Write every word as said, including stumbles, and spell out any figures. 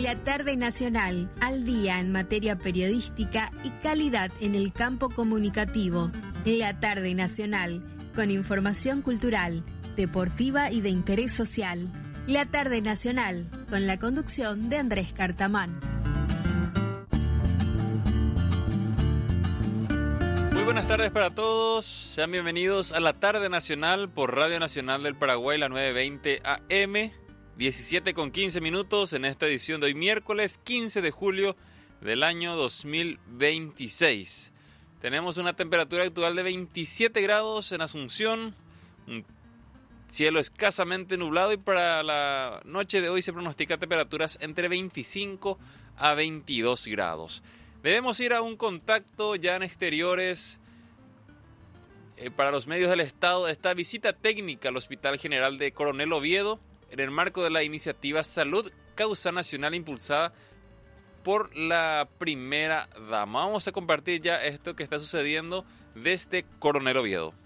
La tarde nacional, al día en materia periodística y calidad en el campo comunicativo. La tarde nacional, con información cultural, deportiva y de interés social. La tarde nacional, con la conducción de Andrés Cartamán. Muy buenas tardes para todos, sean bienvenidos a la tarde nacional por Radio Nacional del Paraguay, la nueve veinte A M, diecisiete con quince minutos en esta edición de hoy miércoles quince de julio del año dos mil veintiséis. Tenemos una temperatura actual de veintisiete grados en Asunción, un cielo escasamente nublado y para la noche de hoy se pronostica temperaturas entre veinticinco a veintidós grados. Debemos ir a un contacto ya en exteriores eh, para los medios del Estado. Esta visita técnica al Hospital General de Coronel Oviedo en el marco de la iniciativa Salud Causa Nacional impulsada por la primera dama. Vamos a compartir ya esto que está sucediendo desde Coronel Oviedo.